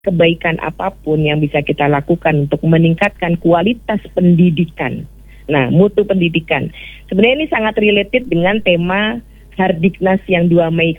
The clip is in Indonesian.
kebaikan apapun yang bisa kita lakukan untuk meningkatkan kualitas pendidikan. Nah, mutu pendidikan. Sebenarnya ini sangat related dengan tema Hardiknas yang 2 Mei